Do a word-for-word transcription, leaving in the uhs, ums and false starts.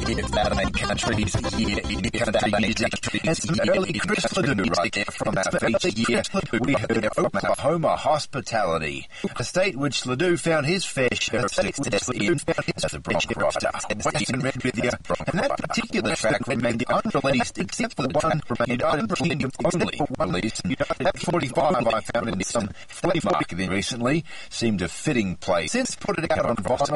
countries here in Canada has the early Chris Ledoux right there from that first year. We heard from Oklahoma hospitality, a state which Ledoux found his fair share of success in as a bridge crosser and Western Red with you. And that particular track remained unreleased except for the one from United Kingdom only released. That forty-five I found in some flea market recently seemed a fitting place. Since put it out on vinyl